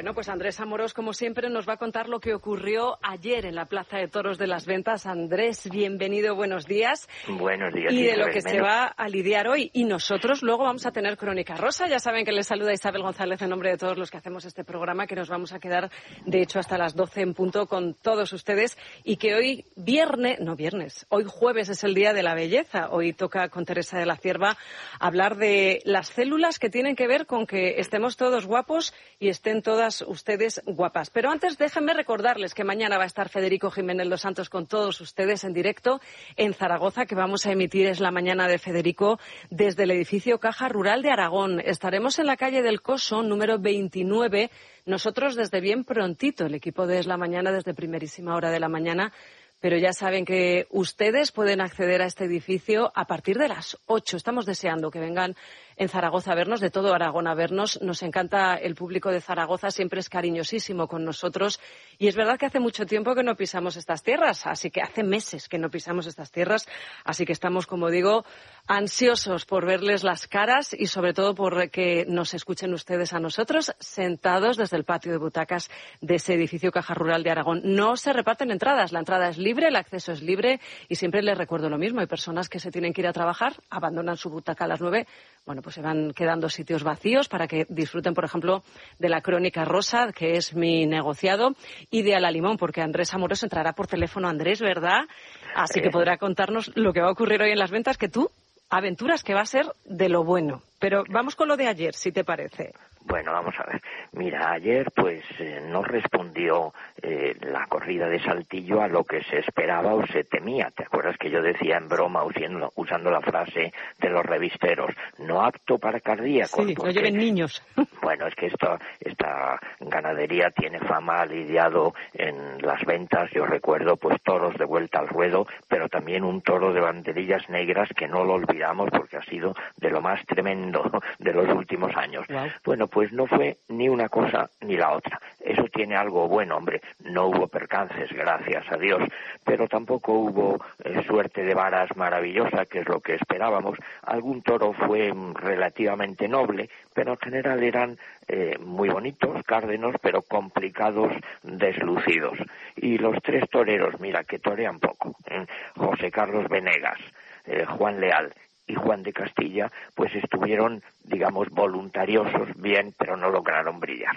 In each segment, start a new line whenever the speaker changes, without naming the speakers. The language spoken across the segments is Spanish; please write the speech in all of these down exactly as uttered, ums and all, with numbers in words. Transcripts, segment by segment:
Bueno, pues Andrés Amorós, como siempre, nos va a contar lo que ocurrió ayer en la Plaza de Toros de las Ventas. Andrés, bienvenido, buenos días.
Buenos días.
Y de lo que se va a lidiar hoy. Y nosotros luego vamos a tener Crónica Rosa. Ya saben que les saluda Isabel González en nombre de todos los que hacemos este programa, que nos vamos a quedar, de hecho, hasta las doce en punto con todos ustedes. Y que hoy viernes, no viernes, hoy jueves es el Día de la Belleza. Hoy toca con Teresa de la Cierva hablar de las células que tienen que ver con que estemos todos guapos y estén todas ustedes guapas. Pero antes déjenme recordarles que mañana va a estar Federico Jiménez Los Santos con todos ustedes en directo en Zaragoza, que vamos a emitir es la mañana de Federico desde el edificio Caja Rural de Aragón. Estaremos en la calle del Coso, número veintinueve, nosotros desde bien prontito, el equipo de Es la Mañana desde primerísima hora de la mañana. Pero ya saben que ustedes pueden acceder a este edificio a partir de las ocho. Estamos deseando que vengan en Zaragoza a vernos, de todo Aragón a vernos. Nos encanta el público de Zaragoza, siempre es cariñosísimo con nosotros. Y es verdad que hace mucho tiempo que no pisamos estas tierras, así que hace meses que no pisamos estas tierras. Así que estamos, como digo, ansiosos por verles las caras y sobre todo por que nos escuchen ustedes a nosotros sentados desde el patio de butacas de ese edificio Caja Rural de Aragón. No se reparten entradas, la entrada es libre. El acceso es libre y siempre les recuerdo lo mismo. Hay personas que se tienen que ir a trabajar, abandonan su butaca a las nueve. Bueno, pues se van quedando sitios vacíos para que disfruten, por ejemplo, de la Crónica Rosa, que es mi negociado, y de A la Limón, porque Andrés Amorós entrará por teléfono. Andrés, ¿verdad? Así que podrá contarnos lo que va a ocurrir hoy en las ventas, que tú aventuras que va a ser de lo bueno. Pero vamos con lo de ayer, si te parece.
Bueno, vamos a ver. Mira, ayer pues eh, no respondió eh, la corrida de Saltillo a lo que se esperaba o se temía. ¿Te acuerdas que yo decía en broma usando, usando la frase de los revisteros, no apto para cardíacos?
Sí, porque, no lleven niños.
Bueno, es que esto, esta ganadería tiene fama, ha lidiado en las ventas. Yo recuerdo pues toros de vuelta al ruedo, pero también un toro de banderillas negras que no lo olvidamos porque ha sido de lo más tremendo de los últimos años. Wow. Bueno, pues no fue ni una cosa ni la otra. Eso tiene algo bueno, hombre. No hubo percances, gracias a Dios, pero tampoco hubo eh, suerte de varas maravillosa, que es lo que esperábamos. Algún toro fue mm, relativamente noble, pero en general eran eh, muy bonitos, cárdenos, pero complicados, deslucidos. Y los tres toreros, mira, que torean poco, ¿eh? José Carlos Venegas, eh, Juan Leal y Juan de Castilla, pues estuvieron, digamos, voluntariosos, bien, pero no lograron brillar.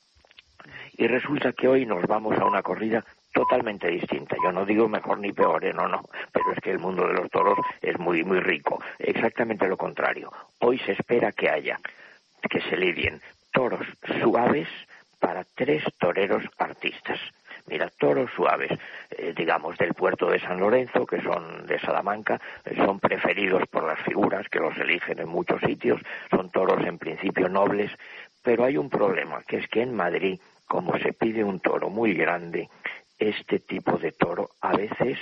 Y resulta que hoy nos vamos a una corrida totalmente distinta. Yo no digo mejor ni peor, ¿eh? no, no, pero es que el mundo de los toros es muy, muy rico. Exactamente lo contrario. Hoy se espera que haya, que se lidien toros suaves para tres toreros artistas. Mira, toros suaves, eh, digamos, del puerto de San Lorenzo, que son de Salamanca, eh, son preferidos por las figuras, que los eligen en muchos sitios, son toros en principio nobles, pero hay un problema, que es que en Madrid, como se pide un toro muy grande, este tipo de toro a veces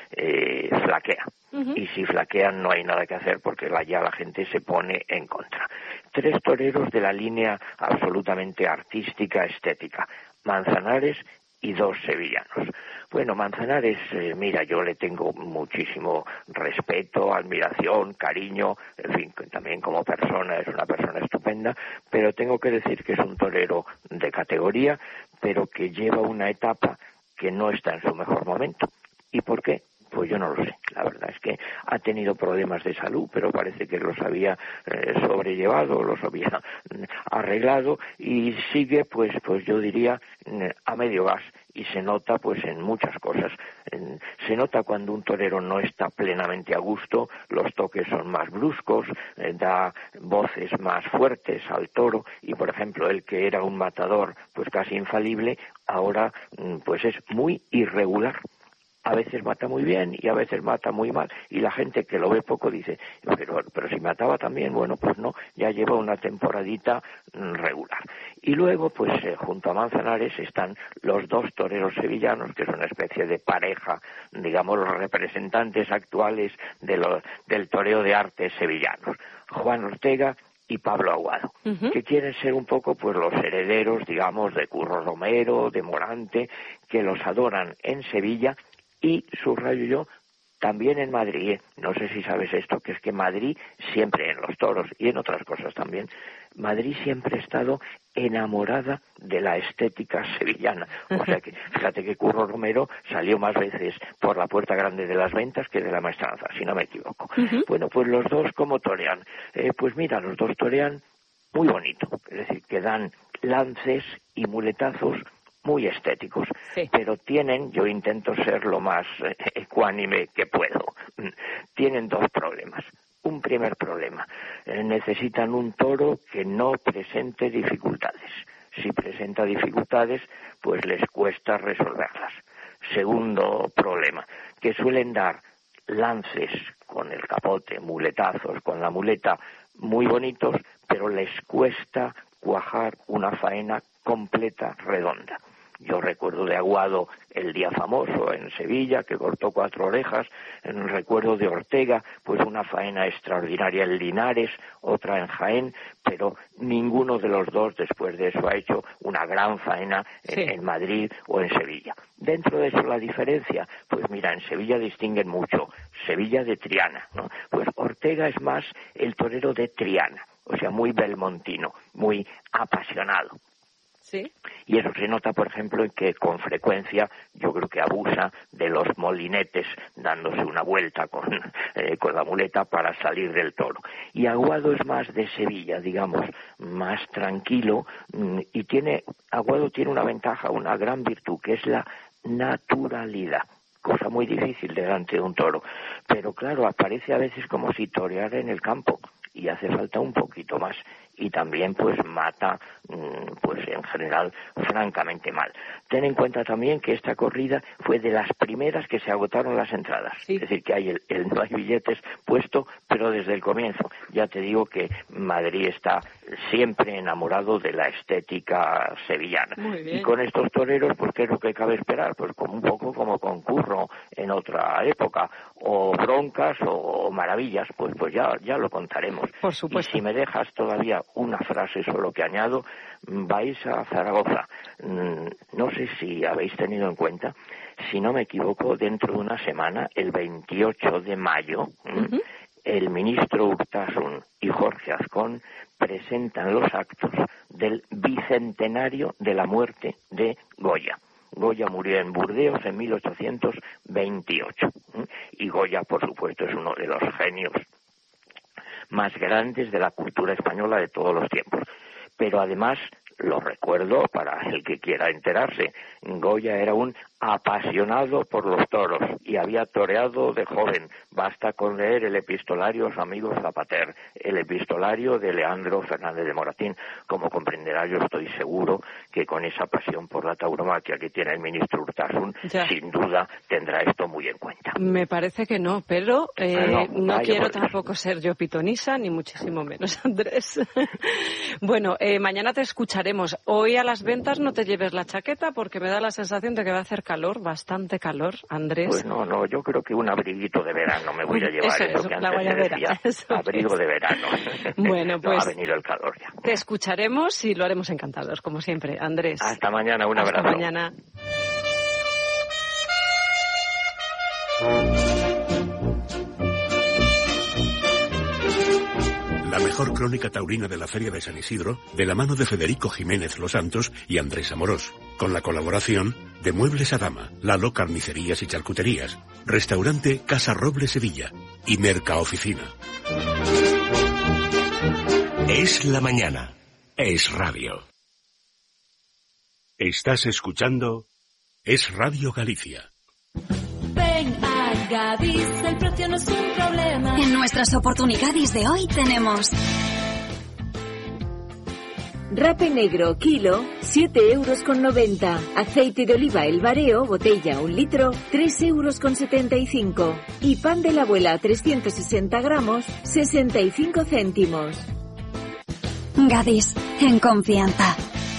eh, flaquea. Uh-huh. Y si flaquean no hay nada que hacer porque la, ya la gente se pone en contra. Tres toreros de la línea absolutamente artística, estética, Manzanares y dos sevillanos. Bueno, Manzanares, eh, mira, yo le tengo muchísimo respeto, admiración, cariño, en fin, también como persona es una persona estupenda, pero tengo que decir que es un torero de categoría, pero que lleva una etapa que no está en su mejor momento. ¿Y por qué? Pues yo no lo sé. La verdad es que ha tenido problemas de salud, pero parece que los había eh, sobrellevado, los había eh, arreglado y sigue, pues, pues yo diría, eh, a medio gas. Y se nota, pues, en muchas cosas. En, se nota cuando un torero no está plenamente a gusto, los toques son más bruscos, eh, da voces más fuertes al toro y, por ejemplo, el que era un matador, pues casi infalible, ahora, pues, es muy irregular. A veces mata muy bien y a veces mata muy mal. Y la gente que lo ve poco dice, pero, pero si mataba también, bueno, pues no, ya lleva una temporadita regular. Y luego, pues eh, junto a Manzanares están los dos toreros sevillanos, que es una especie de pareja, digamos, los representantes actuales de los, del toreo de arte sevillanos. Juan Ortega y Pablo Aguado, uh-huh. que quieren ser un poco pues los herederos, digamos, de Curro Romero, de Morante, que los adoran en Sevilla. Y, subrayo yo, También en Madrid, ¿eh? No sé si sabes esto, que es que Madrid siempre, en los toros y en otras cosas también, Madrid siempre ha estado enamorada de la estética sevillana. O sea que, fíjate que Curro Romero salió más veces por la puerta grande de las ventas que de la maestranza, si no me equivoco. Uh-huh. Bueno, pues los dos, ¿cómo torean? Eh, pues mira, los dos torean muy bonito, es decir, que dan lances y muletazos muy estéticos, sí. Pero tienen, yo intento ser lo más eh, ecuánime que puedo, tienen dos problemas. Un primer problema, eh, necesitan un toro que no presente dificultades. Si presenta dificultades, pues les cuesta resolverlas. Segundo problema, que suelen dar lances con el capote, muletazos, con la muleta muy bonitos, pero les cuesta cuajar una faena completa, redonda. Yo recuerdo de Aguado el día famoso en Sevilla, que cortó cuatro orejas. En recuerdo de Ortega, pues una faena extraordinaria en Linares, otra en Jaén, pero ninguno de los dos después de eso ha hecho una gran faena en, sí. en Madrid o en Sevilla. Dentro de eso la diferencia, pues mira, en Sevilla distinguen mucho, Sevilla de Triana, ¿no? Pues Ortega es más el torero de Triana, o sea, muy belmontino, muy apasionado.
¿Sí?
Y eso se nota, por ejemplo, en que con frecuencia yo creo que abusa de los molinetes dándose una vuelta con, eh, con la muleta para salir del toro. Y Aguado es más de Sevilla, digamos, más tranquilo, y tiene Aguado tiene una ventaja, una gran virtud, que es la naturalidad. Cosa muy difícil delante de un toro. Pero claro, aparece a veces como si toreara en el campo y hace falta un poquito más. Y también pues mata, pues en general, francamente mal. Ten en cuenta también que esta corrida fue de las primeras que se agotaron las entradas. Sí. Es decir, que hay el, el no hay billetes puesto, pero desde el comienzo. Ya te digo que Madrid está siempre enamorado de la estética sevillana. Y con estos toreros, pues ¿qué es lo que cabe esperar? Pues como un poco como con Curro en otra época, o broncas o, o maravillas, pues pues ya, ya lo contaremos.
Por supuesto.
Y si me dejas todavía una frase solo que añado, vais a Zaragoza. No sé si habéis tenido en cuenta, si no me equivoco, dentro de una semana, el veintiocho de mayo, uh-huh. el ministro Urtasun y Jorge Azcón presentan los actos del bicentenario de la muerte de Goya. Goya murió en Burdeos en mil ochocientos veintiocho. Y Goya, por supuesto, es uno de los genios más grandes de la cultura española de todos los tiempos. Pero además, lo recuerdo para el que quiera enterarse, Goya era un apasionado por los toros y había toreado de joven. Basta con leer el epistolario a su amigo Zapater, el epistolario de Leandro Fernández de Moratín. Como comprenderá, yo estoy seguro que con esa pasión por la tauromaquia que tiene el ministro Urtasun, ya. Sin duda tendrá esto muy en cuenta.
Me parece que no, pero eh, ah, no, no quiero tampoco ser yo pitonisa, ni muchísimo menos, Andrés. Bueno, eh, mañana te escucharemos. Hoy a las ventas no te lleves la chaqueta porque me da la sensación de que va a hacer calor, bastante calor, Andrés.
Pues no, no, yo creo que un abriguito de verano me voy a llevar.
Eso,
eso
eso,
que
la
antes
guayabera.
Decía,
eso
abrigo
es.
de verano.
Bueno, pues
no, ha venido el calor ya.
Te escucharemos y lo haremos encantados, como siempre. Andrés.
Hasta mañana, un abrazo.
Hasta mañana.
La mejor crónica taurina de la Feria de San Isidro, de la mano de Federico Jiménez Los Santos y Andrés Amorós, con la colaboración de Muebles Adama, Lalo Carnicerías y Charcuterías, Restaurante Casa Roble Sevilla y Mercaoficina.
Es la mañana. Es radio.
Estás escuchando Es Radio Galicia.
Ven a Gadis, el precio no es un problema.
En nuestras oportunidades de hoy tenemos
rape negro, kilo, siete euros con noventa. Aceite de oliva El Bareo, botella, un litro, tres euros con setenta y cinco. Y pan de la abuela, trescientos sesenta gramos, sesenta y cinco céntimos.
Gadis, en confianza.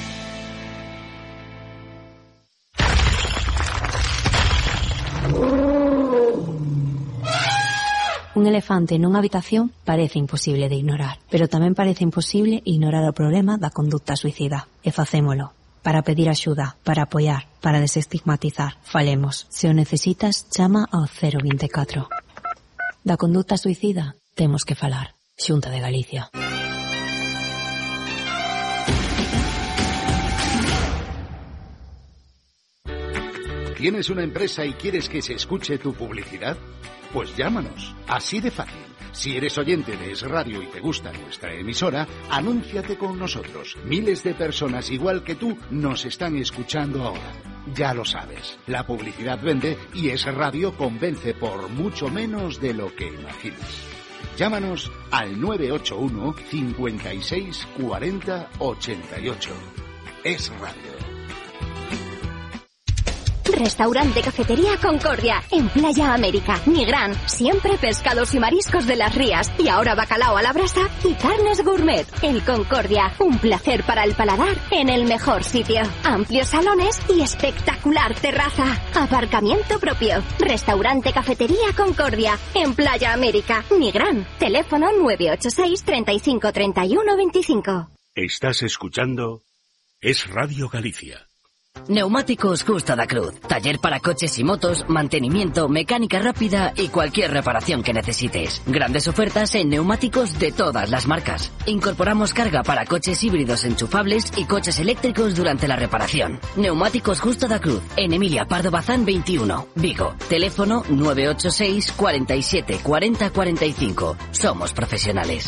Un elefante nunha habitación parece imposible de ignorar, pero tamén parece imposible ignorar o problema da conducta suicida. E facémolo. para pedir axuda, para apoiar, para desestigmatizar. Falemos. Se o necesitas, chama ao cero veinticuatro. Da conduta suicida, temos que falar. Xunta de Galicia.
¿Tienes una empresa y quieres que se escuche tu publicidad? Pues llámanos, así de fácil. Si eres oyente de Es Radio y te gusta nuestra emisora, anúnciate con nosotros. Miles de personas igual que tú nos están escuchando ahora. Ya lo sabes, la publicidad vende y Es Radio convence por mucho menos de lo que imaginas. Llámanos al nueve ocho uno, cincuenta y seis, cuarenta, ochenta y ocho. Es Radio.
Restaurante Cafetería Concordia, en Playa América, Nigrán, siempre pescados y mariscos de las rías, y ahora bacalao a la brasa y carnes gourmet. El Concordia, un placer para el paladar en el mejor sitio. Amplios salones y espectacular terraza. Aparcamiento propio. Restaurante Cafetería Concordia, en Playa América, Nigrán. Teléfono nueve ocho seis, treinta y cinco, treinta y uno, veinticinco.
Estás escuchando Es Radio Galicia.
Neumáticos Justa da Cruz. Taller para coches y motos, mantenimiento, mecánica rápida y cualquier reparación que necesites. Grandes ofertas en neumáticos de todas las marcas. Incorporamos carga para coches híbridos enchufables y coches eléctricos durante la reparación. Neumáticos Justa da Cruz. En Emilia Pardo Bazán veintiuno, Vigo. Teléfono nueve ocho seis, cuarenta y siete, cuarenta, cuarenta y cinco. Somos profesionales.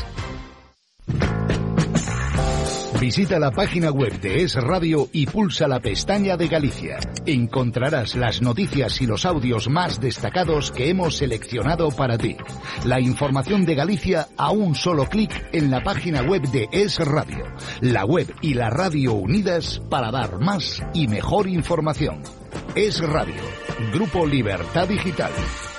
Visita la página web de Es Radio y pulsa la pestaña de Galicia. Encontrarás las noticias y los audios más destacados que hemos seleccionado para ti. La información de Galicia a un solo clic en la página web de Es Radio. La web y la radio unidas para dar más y mejor información. Es Radio, Grupo Libertad Digital.